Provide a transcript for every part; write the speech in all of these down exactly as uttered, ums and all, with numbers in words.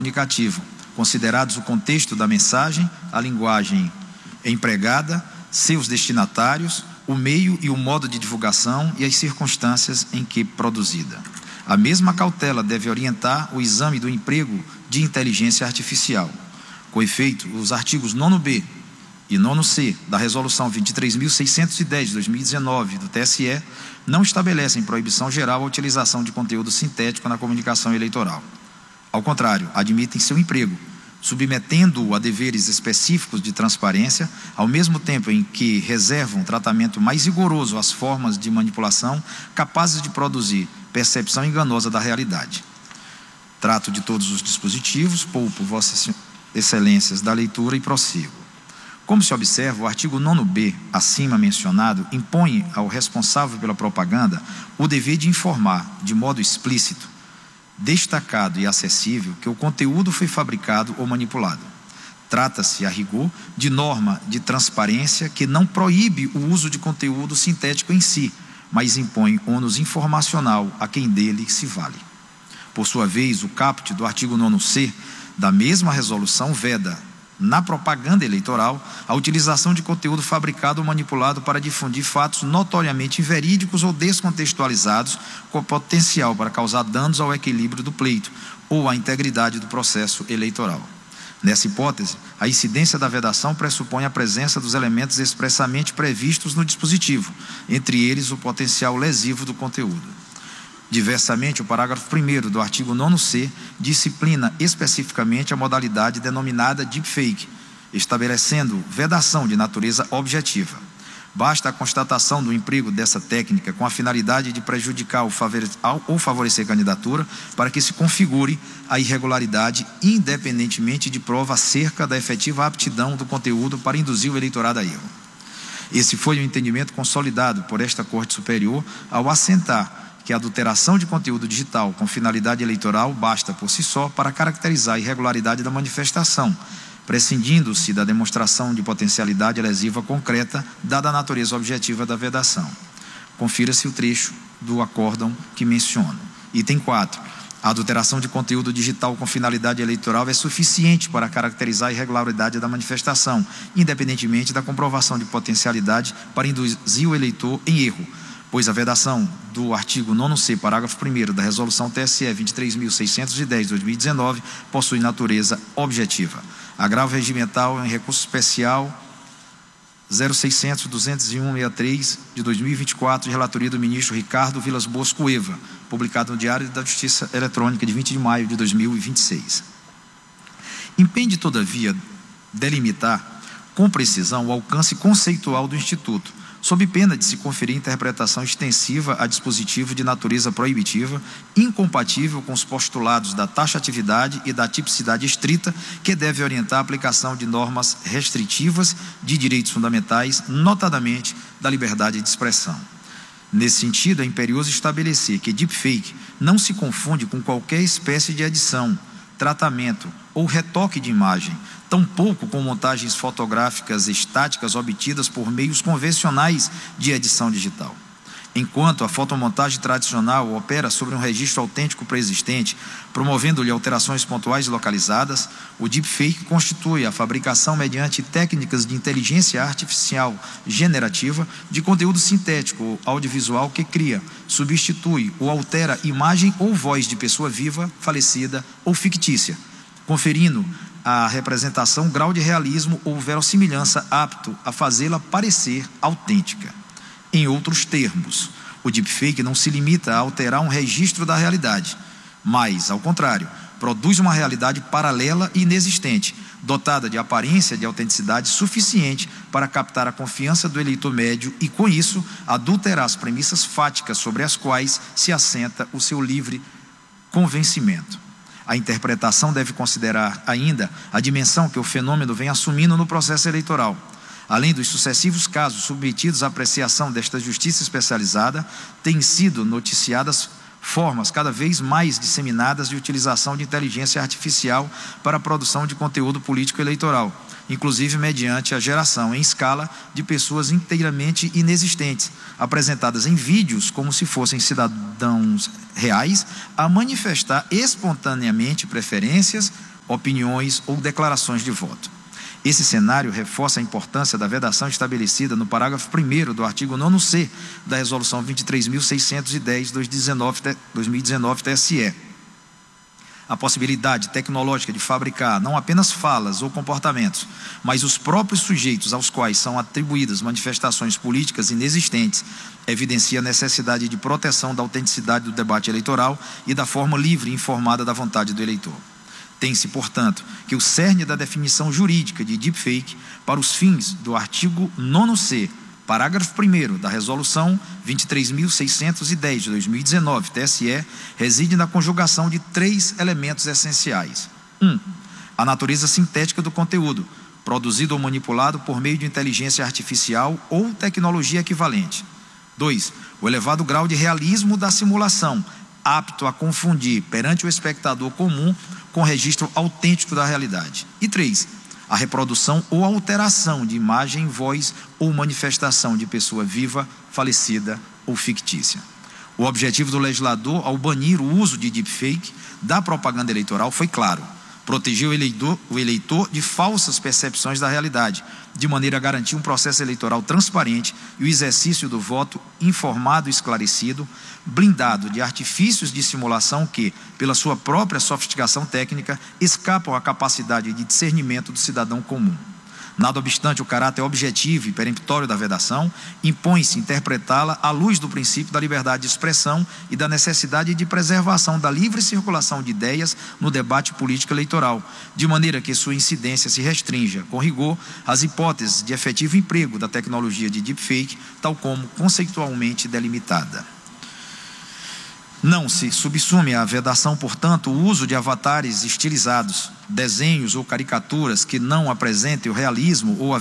comunicativo, considerados o contexto da mensagem, a linguagem empregada, seus destinatários, o meio e o modo de divulgação e as circunstâncias em que produzida. A mesma cautela deve orientar o exame do emprego de inteligência artificial. Com efeito, os artigos nono B e nono C da Resolução vinte e três mil seiscentos e dez de dois mil e dezenove do T S E não estabelecem proibição geral à utilização de conteúdo sintético na comunicação eleitoral. Ao contrário, admitem seu emprego, submetendo-o a deveres específicos de transparência, ao mesmo tempo em que reservam um tratamento mais rigoroso às formas de manipulação capazes de produzir percepção enganosa da realidade. Trato de todos os dispositivos, poupo vossas excelências da leitura e prossigo. Como se observa, o artigo nono B, acima mencionado, impõe ao responsável pela propaganda o dever de informar, de modo explícito, destacado e acessível, que o conteúdo foi fabricado ou manipulado. Trata-se, a rigor, de norma de transparência que não proíbe o uso de conteúdo sintético em si, mas impõe ônus informacional a quem dele se vale. Por sua vez, o caput do artigo nono C da mesma resolução veda, na propaganda eleitoral, a utilização de conteúdo fabricado ou manipulado para difundir fatos notoriamente inverídicos ou descontextualizados com potencial para causar danos ao equilíbrio do pleito ou à integridade do processo eleitoral. Nessa hipótese, a incidência da vedação pressupõe a presença dos elementos expressamente previstos no dispositivo, entre eles o potencial lesivo do conteúdo. Diversamente, o parágrafo primeiro do artigo nono C disciplina especificamente a modalidade denominada deepfake, estabelecendo vedação de natureza objetiva. Basta a constatação do emprego dessa técnica com a finalidade de prejudicar ou favorecer a candidatura para que se configure a irregularidade, independentemente de prova acerca da efetiva aptidão do conteúdo para induzir o eleitorado a erro. Esse foi o entendimento consolidado por esta Corte Superior ao assentar que a adulteração de conteúdo digital com finalidade eleitoral basta por si só para caracterizar a irregularidade da manifestação, prescindindo-se da demonstração de potencialidade lesiva concreta, dada a natureza objetiva da vedação. Confira-se o trecho do acórdão que menciono. Item quatro. A adulteração de conteúdo digital com finalidade eleitoral é suficiente para caracterizar a irregularidade da manifestação, independentemente da comprovação de potencialidade para induzir o eleitor em erro, pois a vedação do artigo nono C, parágrafo primeiro da Resolução T S E vinte e três mil seiscentos e dez de dois mil e dezenove possui natureza objetiva. Agravo regimental em recurso especial zero seiscentos, duzentos e um, sessenta e três de dois mil e vinte e quatro, de relatoria do ministro Ricardo Vilas Boas Cueva, publicado no Diário da Justiça Eletrônica de vinte de maio de dois mil e vinte e seis. Impende, todavia, delimitar com precisão o alcance conceitual do Instituto, sob pena de se conferir interpretação extensiva a dispositivo de natureza proibitiva, incompatível com os postulados da taxatividade e da tipicidade estrita, que deve orientar a aplicação de normas restritivas de direitos fundamentais, notadamente da liberdade de expressão. Nesse sentido, é imperioso estabelecer que deepfake não se confunde com qualquer espécie de edição, tratamento ou retoque de imagem, tampouco com montagens fotográficas estáticas obtidas por meios convencionais de edição digital. Enquanto a fotomontagem tradicional opera sobre um registro autêntico preexistente, promovendo-lhe alterações pontuais e localizadas, o deepfake constitui a fabricação mediante técnicas de inteligência artificial generativa de conteúdo sintético ou audiovisual que cria, substitui ou altera imagem ou voz de pessoa viva, falecida ou fictícia, conferindo à representação grau de realismo ou verossimilhança apto a fazê-la parecer autêntica. Em outros termos, o deepfake não se limita a alterar um registro da realidade, mas, ao contrário, produz uma realidade paralela e inexistente, dotada de aparência de autenticidade suficiente para captar a confiança do eleitor médio e, com isso, adulterar as premissas fáticas sobre as quais se assenta o seu livre convencimento. A interpretação deve considerar ainda a dimensão que o fenômeno vem assumindo no processo eleitoral. Além dos sucessivos casos submetidos à apreciação desta justiça especializada, têm sido noticiadas formas cada vez mais disseminadas de utilização de inteligência artificial para a produção de conteúdo político eleitoral, inclusive mediante a geração em escala de pessoas inteiramente inexistentes, apresentadas em vídeos como se fossem cidadãos reais, a manifestar espontaneamente preferências opiniões ou declarações de voto. Esse cenário reforça a importância da vedação estabelecida no parágrafo primeiro do artigo nono C da Resolução vinte e três mil seiscentos e dez, dois mil e dezenove, T S E. A possibilidade tecnológica de fabricar não apenas falas ou comportamentos, mas os próprios sujeitos aos quais são atribuídas manifestações políticas inexistentes, evidencia a necessidade de proteção da autenticidade do debate eleitoral e da forma livre e informada da vontade do eleitor. Tem-se, portanto, que o cerne da definição jurídica de deepfake para os fins do artigo nono C, parágrafo primeiro da Resolução vinte e três mil seiscentos e dez de dois mil e dezenove, T S E, reside na conjugação de três elementos essenciais. um. A natureza sintética do conteúdo, produzido ou manipulado por meio de inteligência artificial ou tecnologia equivalente. dois. O elevado grau de realismo da simulação, apto a confundir perante o espectador comum com registro autêntico da realidade. E três. A reprodução ou alteração de imagem, voz ou manifestação de pessoa viva, falecida ou fictícia. O objetivo do legislador ao banir o uso de deepfake da propaganda eleitoral foi claro: proteger o eleitor, o eleitor de falsas percepções da realidade, de maneira a garantir um processo eleitoral transparente e o exercício do voto informado e esclarecido, blindado de artifícios de simulação que, pela sua própria sofisticação técnica, escapam à capacidade de discernimento do cidadão comum. Nada obstante o caráter objetivo e peremptório da vedação, impõe-se interpretá-la à luz do princípio da liberdade de expressão e da necessidade de preservação da livre circulação de ideias no debate político eleitoral, de maneira que sua incidência se restrinja, com rigor, às hipóteses de efetivo emprego da tecnologia de deepfake, tal como conceitualmente delimitada. Não se subsume à vedação, portanto, o uso de avatares estilizados, desenhos ou caricaturas que não apresentem o realismo ou a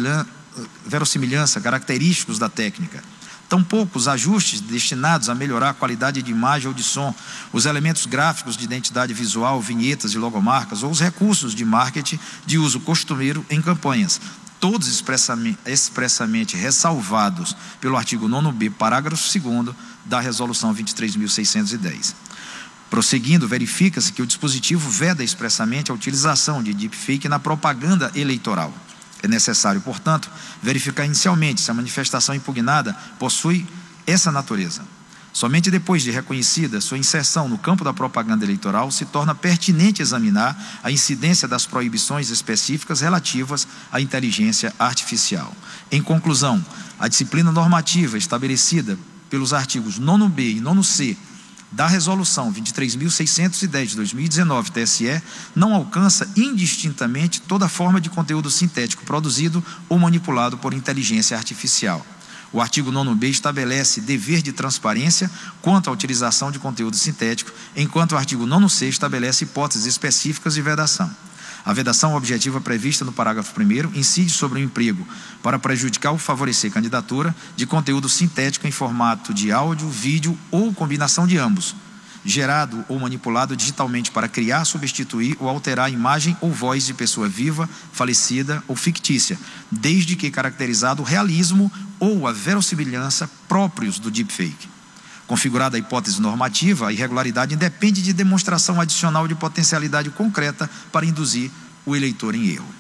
verossimilhança característicos da técnica. Tampouco os ajustes destinados a melhorar a qualidade de imagem ou de som, os elementos gráficos de identidade visual, vinhetas e logomarcas, ou os recursos de marketing de uso costumeiro em campanhas, todos expressamente, expressamente ressalvados pelo artigo nono B, parágrafo segundo da Resolução vinte e três mil seiscentos e dez. Prosseguindo, verifica-se que o dispositivo veda expressamente a utilização de deepfake na propaganda eleitoral. É necessário, portanto, verificar inicialmente se a manifestação impugnada possui essa natureza. Somente depois de reconhecida sua inserção no campo da propaganda eleitoral, se torna pertinente examinar a incidência das proibições específicas relativas à inteligência artificial. Em conclusão, a disciplina normativa estabelecida pelos artigos nono B e nono C da Resolução vinte e três mil seiscentos e dez de dois mil e dezenove, T S E, não alcança indistintamente toda forma de conteúdo sintético produzido ou manipulado por inteligência artificial. O artigo nono B estabelece dever de transparência quanto à utilização de conteúdo sintético, enquanto o artigo nono C estabelece hipóteses específicas de vedação. A vedação objetiva prevista no parágrafo primeiro incide sobre o emprego, para prejudicar ou favorecer candidatura, de conteúdo sintético em formato de áudio, vídeo ou combinação de ambos, gerado ou manipulado digitalmente para criar, substituir ou alterar a imagem ou voz de pessoa viva, falecida ou fictícia, desde que caracterizado o realismo ou a verossimilhança próprios do deepfake. Configurada a hipótese normativa, a irregularidade independe de demonstração adicional de potencialidade concreta para induzir o eleitor em erro.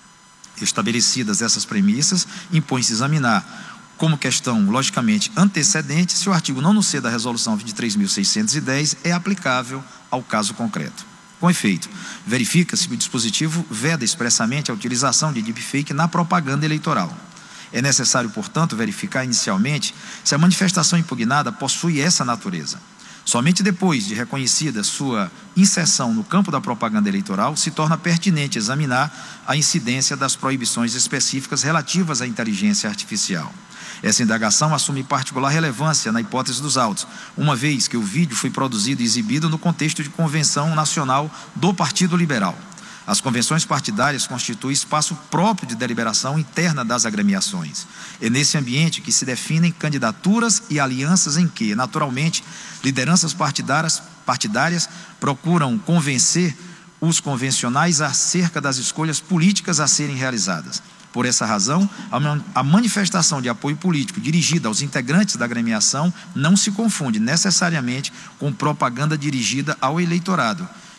Estabelecidas essas premissas, impõe-se examinar como questão, logicamente, antecedente, se o artigo nono C da Resolução vinte e três mil seiscentos e dez é aplicável ao caso concreto. Com efeito, verifica-se que o dispositivo veda expressamente a utilização de deepfake na propaganda eleitoral. É necessário, portanto, verificar inicialmente se a manifestação impugnada possui essa natureza. Somente depois de reconhecida sua inserção no campo da propaganda eleitoral, se torna pertinente examinar a incidência das proibições específicas relativas à inteligência artificial. Essa indagação assume particular relevância na hipótese dos autos, uma vez que o vídeo foi produzido e exibido no contexto de convenção nacional do Partido Liberal. As convenções partidárias constituem espaço próprio de deliberação interna das agremiações. É nesse ambiente que se definem candidaturas e alianças em que, naturalmente, lideranças partidárias, partidárias procuram convencer os convencionais acerca das escolhas políticas a serem realizadas. Por essa razão, a manifestação de apoio político dirigida aos integrantes da agremiação não se confunde necessariamente com propaganda dirigida ao eleitorado,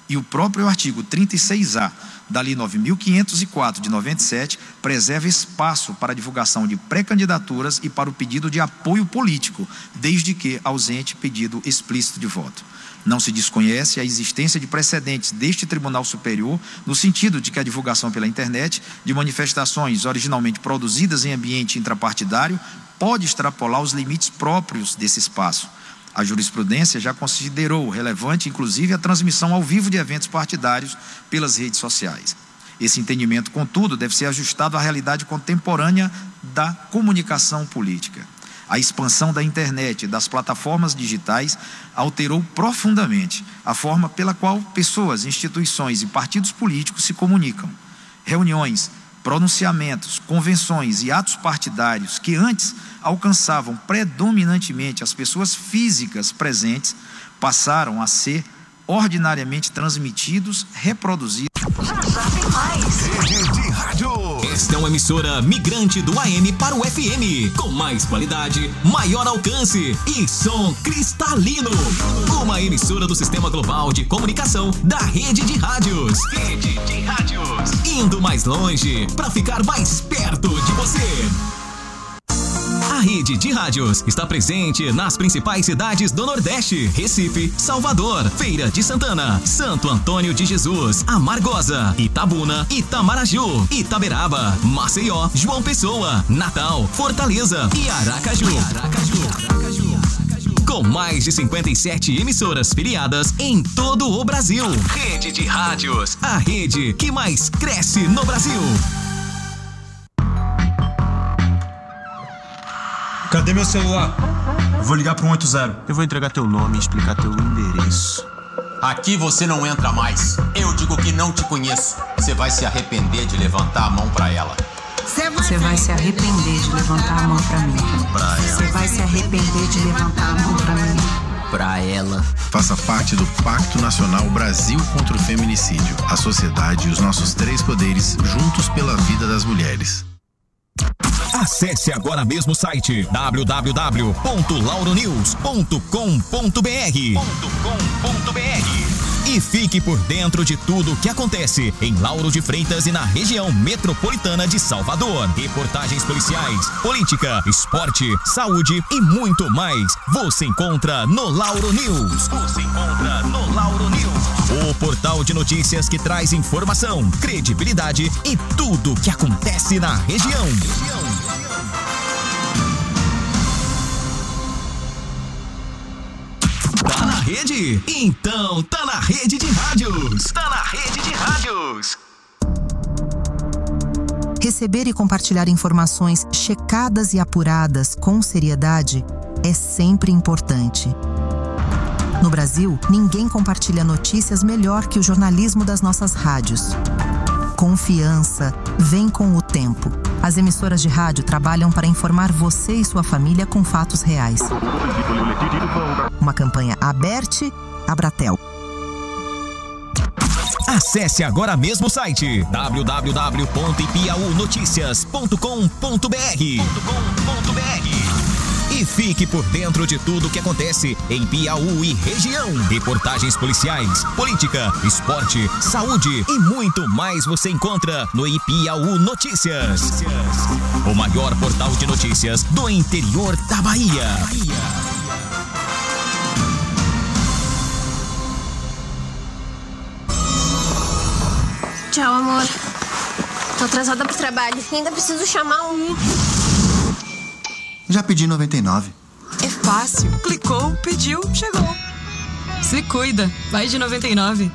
E o próprio artigo trinta e seis A da Lei nove mil quinhentos e quatro de noventa e sete preserva espaço para a divulgação de pré-candidaturas e para o pedido de apoio político, desde que ausente pedido explícito de voto. Não se desconhece a existência de precedentes deste Tribunal Superior no sentido de que a divulgação pela internet de manifestações originalmente produzidas em ambiente intrapartidário pode extrapolar os limites próprios desse espaço. A jurisprudência já considerou relevante, inclusive, a transmissão ao vivo de eventos partidários pelas redes sociais. Esse entendimento, contudo, deve ser ajustado à realidade contemporânea da comunicação política. A expansão da internet e das plataformas digitais alterou profundamente a forma pela qual pessoas, instituições e partidos políticos se comunicam. Reuniões, pronunciamentos, convenções e atos partidários que antes alcançavam predominantemente as pessoas físicas presentes, passaram a ser ordinariamente transmitidos, reproduzidos. Rede de Rádio. Esta é uma emissora migrante do A M para o F M, com mais qualidade, maior alcance e som cristalino. Uma emissora do Sistema Global de Comunicação da Rede de Rádios. Rede de Rádios. Indo mais longe para ficar mais perto de você. A Rede de Rádios está presente nas principais cidades do Nordeste: Recife, Salvador, Feira de Santana, Santo Antônio de Jesus, Amargosa, Itabuna, Itamaraju, Itaberaba, Maceió, João Pessoa, Natal, Fortaleza e Aracaju. Aracaju. Aracaju. Com mais de cinquenta e sete emissoras filiadas em todo o Brasil. Rede de Rádios, a rede que mais cresce no Brasil. Cadê meu celular? Eu vou ligar pro um oito zero. Eu vou entregar teu nome e explicar teu endereço. Aqui você não entra mais. Eu digo que não te conheço. Você vai se arrepender de levantar a mão pra ela. Você vai se arrepender de levantar a mão pra mim. Pra ela. Você vai se arrepender de levantar a mão pra mim. Pra ela. Faça parte do Pacto Nacional Brasil contra o Feminicídio. A sociedade e os nossos três poderes juntos pela vida das mulheres. Acesse agora mesmo o site w w w ponto lauro news ponto com ponto b r e fique por dentro de tudo o que acontece em Lauro de Freitas e na região metropolitana de Salvador. Reportagens policiais, política, esporte, saúde e muito mais. Você encontra no Lauro News. Você encontra no Lauro News. O portal de notícias que traz informação, credibilidade e tudo o que acontece na região. Tá na rede? Então tá na Rede de Rádios. Tá na Rede de Rádios. Receber e compartilhar informações checadas e apuradas com seriedade é sempre importante. No Brasil, ninguém compartilha notícias melhor que o jornalismo das nossas rádios. Confiança vem com o tempo. As emissoras de rádio trabalham para informar você e sua família com fatos reais. Uma campanha Aberte Abratel. Acesse agora mesmo o site w w w ponto ipiaú noticias ponto com ponto b r e fique por dentro de tudo o que acontece em Piauí e região. Reportagens policiais, política, esporte, saúde e muito mais você encontra no Ipiaú Notícias. O maior portal de notícias do interior da Bahia. Tchau, amor. Tô atrasada pro trabalho. Ainda preciso chamar um... Já pedi noventa e nove. É fácil. Clicou, pediu, chegou. Se cuida. Vai de noventa e nove.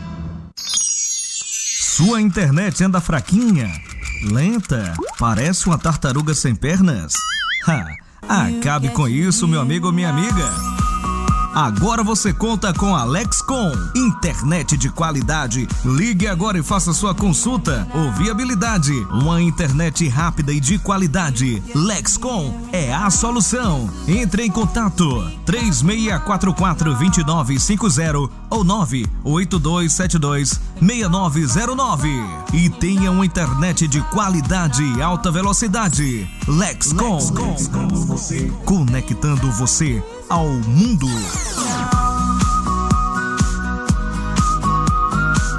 Sua internet anda fraquinha? Lenta? Parece uma tartaruga sem pernas? Ha! Acabe com isso, meu amigo ou minha amiga. Agora você conta com a Lexcom, internet de qualidade. Ligue agora e faça sua consulta ou viabilidade. Uma internet rápida e de qualidade. Lexcom é a solução. Entre em contato três seis quatro quatro, dois nove cinco zero ou nove oito dois sete dois, seis nove zero nove e tenha uma internet de qualidade e alta velocidade. Lexcom, Lexcom. Conectando você ao mundo.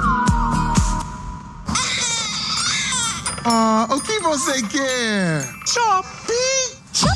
Ah, o que você quer? Shopping!